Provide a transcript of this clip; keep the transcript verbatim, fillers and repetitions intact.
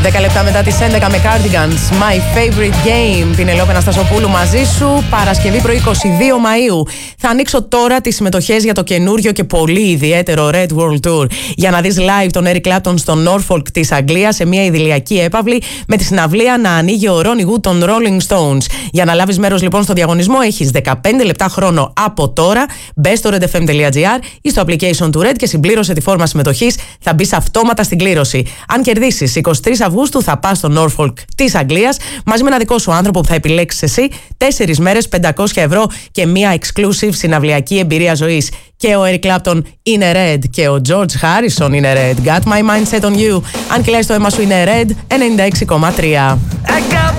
δέκα λεπτά μετά τις έντεκα με Cardigans, My Favorite Game. Πινελόπη Αναστασοπούλου μαζί σου. Παρασκευή πρωί είκοσι δύο Μαΐου. Θα ανοίξω τώρα τις συμμετοχές για το καινούριο και πολύ ιδιαίτερο Red World Tour. Για να δεις live τον Eric Clapton στο Norfolk της Αγγλίας σε μια ιδηλιακή έπαυλη, με τη συναυλία να ανοίγει ο Ronnie Wood των Rolling Stones. Για να λάβεις μέρος λοιπόν στο διαγωνισμό, έχεις δεκαπέντε λεπτά χρόνο από τώρα. Μπες στο redfm τελεία gr ή στο application του Red και συμπλήρωσε τη φόρμα συμμετοχής. Θα μπεις αυτόματα στην κλήρωση. Αν κερδίσεις εικοστή τρίτη Αυγούστου, θα πας στο Norfolk της Αγγλίας μαζί με ένα δικό σου άνθρωπο που θα επιλέξεις εσύ. Τέσσερις μέρες, πεντακόσια ευρώ και μια exclusive συναυλιακή εμπειρία ζωής. Και ο Eric Clapton είναι Red και ο George Harrison είναι Red. Got my mind set on you. Αν κυλάει το αίμα σου είναι Red ενενήντα έξι κόμμα τρία.